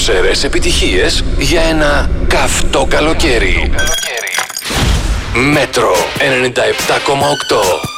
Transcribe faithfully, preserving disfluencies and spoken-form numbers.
δρόσερες επιτυχίες για ένα καυτό καλοκαίρι. Μέτρο ενενήντα επτά κόμμα οκτώ.